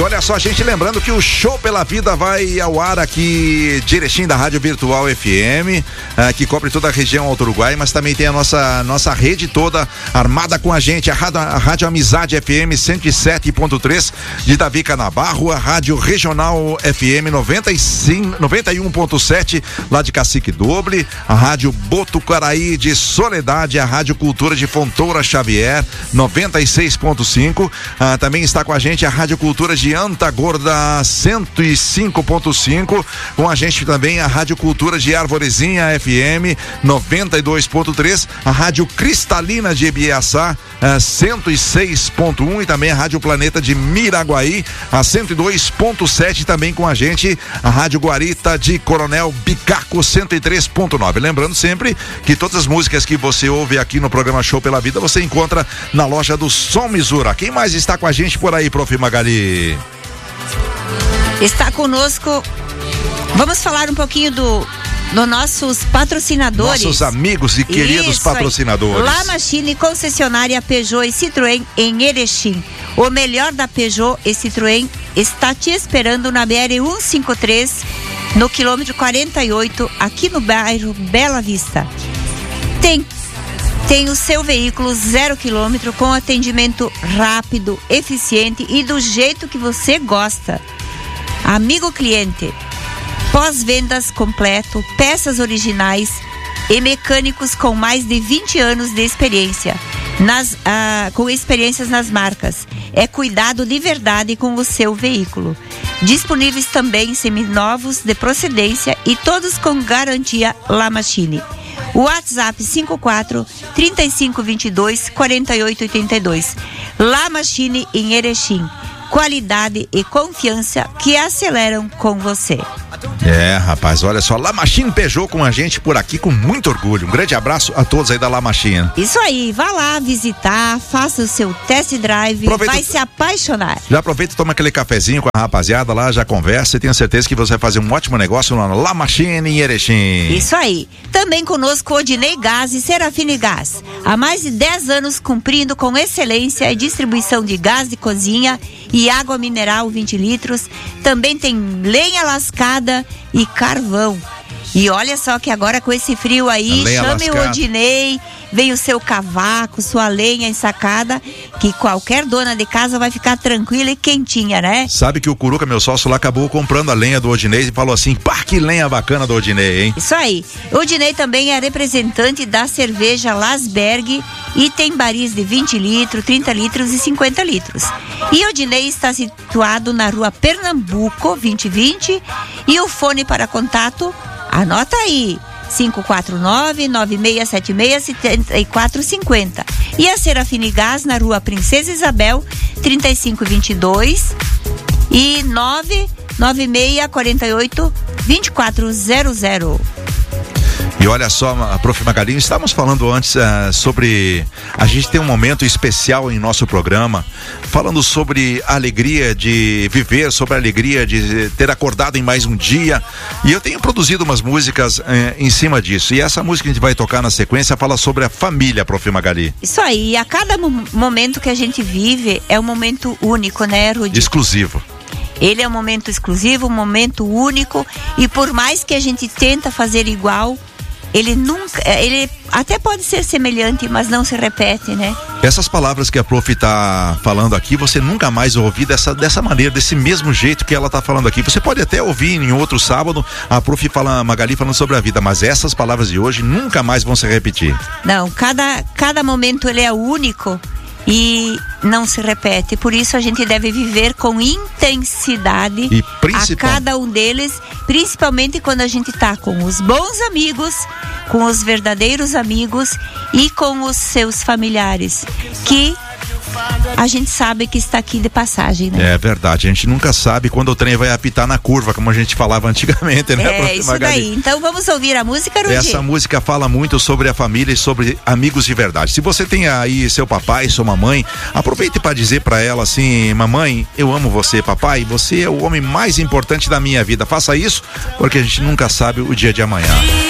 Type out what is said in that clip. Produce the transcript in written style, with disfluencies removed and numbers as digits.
olha só, gente, lembrando que o Show pela Vida vai ao ar aqui de Erechim, da Rádio Virtual FM, que cobre toda a região Alto Uruguai, mas também tem a nossa rede toda armada com a gente, a Rádio Amizade FM 107.3 de Davi Canabarro, a Rádio Regional FM 91.7 lá de Cacique Doble, a Rádio Botucaraí de Soledade, a Rádio Cultura de Fontoura Xavier 96.5, também está com a gente a Rádio Cultura de Antagorda 105.5, com a gente também a Rádio Cultura de Arvorezinha FM 92.3, a Rádio Cristalina de Ibiaçá 106.1 e também a Rádio Planeta de Miraguaí a 102.7, também com a gente a Rádio Guarita de Coronel Bicaco 103.9. Lembrando sempre que todas as músicas que você ouve aqui no programa Show pela Vida você encontra na loja do Som Misura. Quem mais está com a gente por aí, Prof. Magali? Está conosco, vamos falar um pouquinho dos nossos patrocinadores. Nossos amigos e queridos patrocinadores. La Machine, concessionária Peugeot e Citroën em Erechim. O melhor da Peugeot e Citroën está te esperando na BR-153, no quilômetro 48, aqui no bairro Bela Vista. Tem o seu veículo 0 quilômetro com atendimento rápido, eficiente e do jeito que você gosta. Amigo cliente, pós-vendas completo, peças originais e mecânicos com mais de 20 anos de experiência, com experiências nas marcas. É cuidado de verdade com o seu veículo. Disponíveis também seminovos de procedência e todos com garantia La Machine. WhatsApp 54 3522 4882. La Machine em Erechim. Qualidade e confiança que aceleram com você. Rapaz, olha só, La Machine Peugeot com a gente por aqui com muito orgulho. Um grande abraço a todos aí da La Machine. Isso aí, vá lá visitar, faça o seu test drive, vai se apaixonar. Já aproveita e toma aquele cafezinho com a rapaziada lá, já conversa e tenho certeza que você vai fazer um ótimo negócio na La Machine em Erechim. Isso aí. Também conosco Odinei Gás e Serafine Gás. Há mais de 10 anos cumprindo com excelência e distribuição de gás de cozinha e água mineral 20 litros. Também tem lenha lascada e carvão. E olha só que agora com esse frio aí, chame o Odinei, vem o seu cavaco, sua lenha ensacada, que qualquer dona de casa vai ficar tranquila e quentinha, né? Sabe que o Curuca, meu sócio lá, acabou comprando a lenha do Odinei e falou assim, pá, que lenha bacana do Odinei, hein? Isso aí. O Odinei também é representante da cerveja Lasberg e tem baris de 20 litros, 30 litros e 50 litros. E o Odinei está situado na rua Pernambuco 2020 e o fone para contato, anota aí, 549-9676-7450. E a Serafine Gás na rua Princesa Isabel 3522 e 99648-2400. E olha só, Prof. Magali, estávamos falando antes sobre a gente ter um momento especial em nosso programa, falando sobre a alegria de viver, sobre a alegria de ter acordado em mais um dia. E eu tenho produzido umas músicas em cima disso. E essa música que a gente vai tocar na sequência fala sobre a família, Prof. Magali. Isso aí, a cada momento que a gente vive é um momento único, né, Rudi? Exclusivo. Ele é um momento exclusivo, um momento único, e por mais que a gente tenta fazer igual, ele até pode ser semelhante, mas não se repete, né? Essas palavras que a Prof está falando aqui, você nunca mais ouviu dessa maneira, desse mesmo jeito que ela está falando aqui. Você pode até ouvir em outro sábado a Prof Magali falando sobre a vida, mas essas palavras de hoje nunca mais vão se repetir. Não, cada momento ele é único e não se repete, por isso a gente deve viver com intensidade a cada um deles, principalmente quando a gente está com os bons amigos, com os verdadeiros amigos e com os seus familiares, que a gente sabe que está aqui de passagem, né? É verdade, a gente nunca sabe quando o trem vai apitar na curva, como a gente falava antigamente, né? É isso daí. Então vamos ouvir a música, Rudi? Essa música fala muito sobre a família e sobre amigos de verdade. Se você tem aí seu papai, sua mamãe, aproveite para dizer para ela assim: mamãe, eu amo você, papai, você é o homem mais importante da minha vida. Faça isso, porque a gente nunca sabe o dia de amanhã.